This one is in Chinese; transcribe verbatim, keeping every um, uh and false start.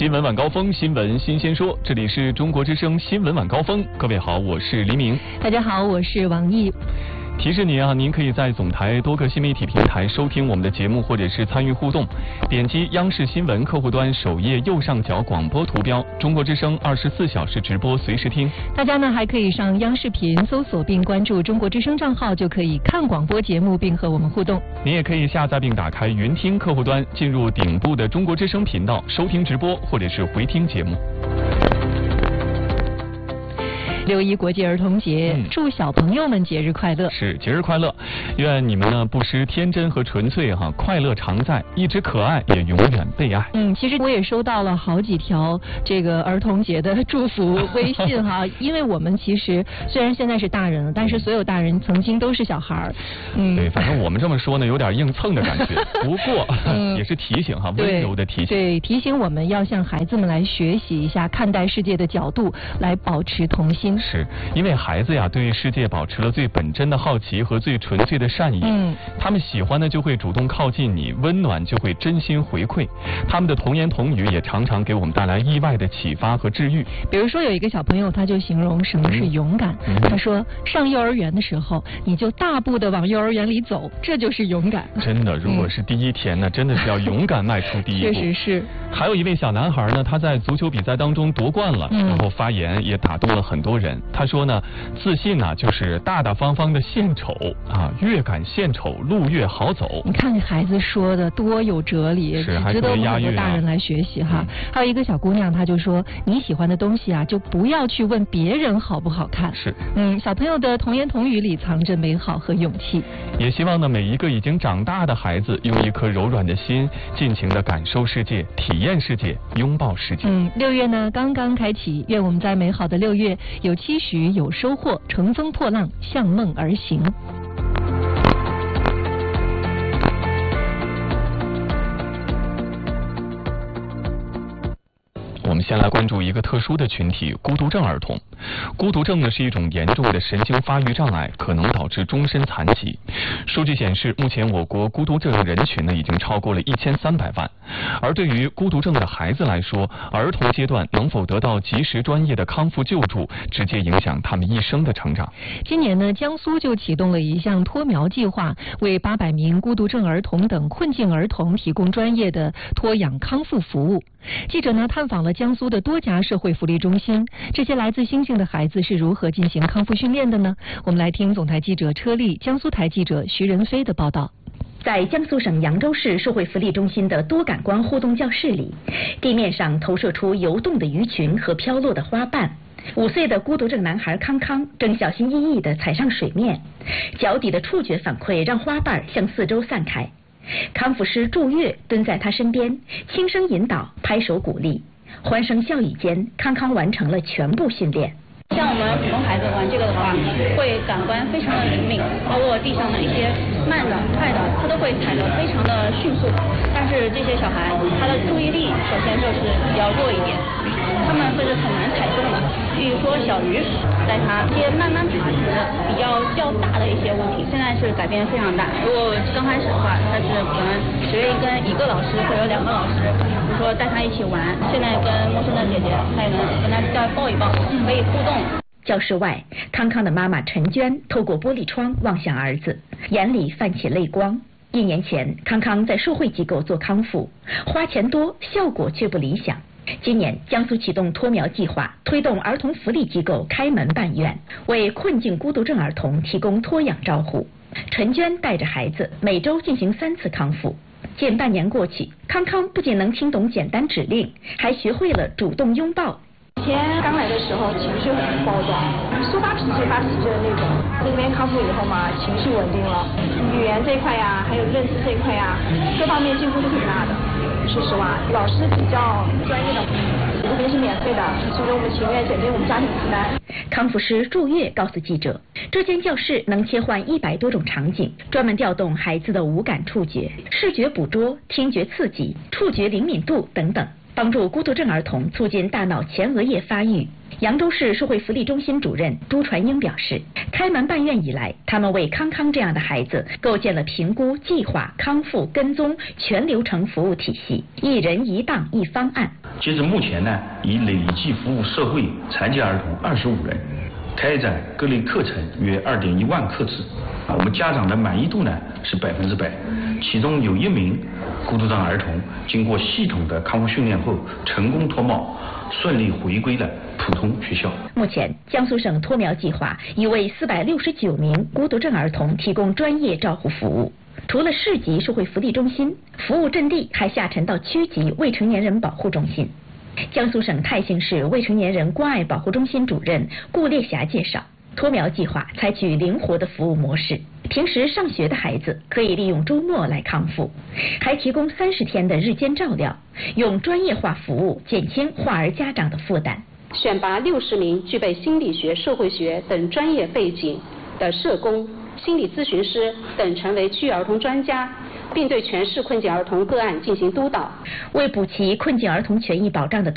新闻晚高峰，新闻新鲜说，这里是中国之声新闻晚高峰。各位好，我是黎明。 大家好，我是王毅。 提示您啊，您可以在总台多个新媒体平台收听我们的节目，或者是参与互动。点击央视新闻客户端首页右上角广播图标，中国之声二十四小时直播，随时听。 大家呢还可以上央视频搜索并关注中国之声账号，就可以看广播节目并和我们互动。 您也可以下载并打开云听客户端，进入顶部的中国之声频道收听直播，或者是回听节目。 六一国际儿童节，嗯、祝小朋友们节日快乐！ 是节日快乐，愿你们呢不失天真和纯粹哈，快乐常在，一直可爱，也永远被爱。 嗯，其实我也收到了好几条这个儿童节的祝福微信哈，因为我们其实虽然现在是大人了，但是所有大人曾经都是小孩儿。 嗯，对，反正我们这么说呢，有点硬蹭的感觉。不过、嗯、也是提醒哈，温柔的提醒。 对，提醒我们要向孩子们来学习一下看待世界的角度，来保持童心。 是因为孩子呀，对世界保持了最本真的好奇和最纯粹的善意。嗯，他们喜欢的就会主动靠近你，温暖就会真心回馈。他们的童言童语也常常给我们带来意外的启发和治愈。 比如说有一个小朋友，他就形容什么是勇敢。嗯嗯、他说，上幼儿园的时候，你就大步的往幼儿园里走，这就是勇敢。 真的，如果是第一天呢，嗯、真的是要勇敢迈出第一步。 确实是。 还有一位小男孩呢，他在足球比赛当中夺冠了，嗯、然后发言也打动了很多人。他说呢，自信呢、啊、就是大大方方的献丑啊，越敢献丑，路越好走。 你看这孩子说的多有哲理， 是值得我们很多大人来学习哈。嗯、还有一个小姑娘，她就说，你喜欢的东西啊，就不要去问别人好不好看。 是， 嗯，小朋友的童言童语里藏着美好和勇气。 也希望呢，每一个已经长大的孩子，用一颗柔软的心，尽情的感受世界，体验世界，拥抱世界。 嗯，六月呢刚刚开启，愿我们在美好的六月有期许，有收获，乘风破浪，向梦而行。 我们先来关注一个特殊的群体——孤独症儿童。孤独症呢是一种严重的神经发育障碍，可能导致终身残疾。数据显示，目前我国孤独症人群呢已经超过了一千三百万。而对于孤独症的孩子来说，儿童阶段能否得到及时专业的康复救助，直接影响他们一生的成长。 今年呢，江苏就启动了一项托苗计划，为八百名孤独症儿童等困境儿童提供专业的托养康复服务。记者呢探访了江苏的多家社会福利中心，这些来自星星的孩子是如何进行康复训练的呢？我们来听总台记者车丽、江苏台记者徐仁飞的报道。 在江苏省扬州市社会福利中心的多感官互动教室里，地面上投射出游动的鱼群和飘落的花瓣。五岁的孤独症男孩康康正小心翼翼地踩上水面，脚底的触觉反馈让花瓣向四周散开。康复师祝月蹲在他身边，轻声引导，拍手鼓励，欢声笑语间，康康完成了全部训练。 像我们普通孩子玩这个的话，会感官非常的灵敏，包括地上的一些慢的、快的，他都会踩得非常的迅速。但是这些小孩，他的注意力首先就是比较弱一点，他们会是很难踩中的。比如说小鱼，带他一些慢慢爬行的比较较大的一些物体，现在是改变非常大。如果刚开始的话，他是可能只愿意跟一个老师或者两个老师，比如说带他一起玩。现在跟陌生的姐姐，他也能跟他再抱一抱，可以互动。 教室外，康康的妈妈陈娟透过玻璃窗望向儿子，眼里泛起泪光。一年前，康康在社会机构做康复，花钱多，效果却不理想。今年，江苏启动托苗计划，推动儿童福利机构开门办院，为困境孤独症儿童提供托养照护。陈娟带着孩子每周进行三次康复。近半年过去，康康不仅能听懂简单指令，还学会了主动拥抱。 以前刚来的时候情绪很暴躁，说发脾气发脾气的那种。这边康复以后嘛，情绪稳定了，语言这一块呀，还有认知这一块呀，各方面进步是挺大的。说实话，老师比较专业的，这边是免费的，所以我们情愿减轻我们家庭负担。 康复师祝月告诉记者，这间教室能切换一百多种场景，专门调动孩子的五感触觉、视觉捕捉、听觉刺激、触觉灵敏度等等，帮助孤独症儿童促进大脑前额叶发育， 扬州市社会福利中心主任朱传英表示，开门办院以来，他们为康康这样的孩子构建了评估、计划、康复、跟踪全流程服务体系，一人一档一方案。 截至目前呢，已累计服务社会残疾儿童二十五人，开展各类课程约二点一万课次。我们家长的满意度呢是百分之百，其中有一名孤独障儿童经过系统的康复训练后，成功脱帽，顺利回归了普通学校。 目前，江苏省脱苗计划已为四百六十九名孤独症儿童提供专业照护服务。除了市级社会福利中心，服务阵地还下沉到区级未成年人保护中心。江苏省泰兴市未成年人关爱保护中心主任顾烈霞介绍，脱苗计划采取灵活的服务模式，平时上学的孩子可以利用周末来康复，还提供三十天的日间照料，用专业化服务减轻患儿家长的负担。 选拔六十名具备心理学、社会学等专业背景的社工、心理咨询师等成为区域儿童专家，并对全市困境儿童个案进行督导。 为补齐困境儿童权益保障的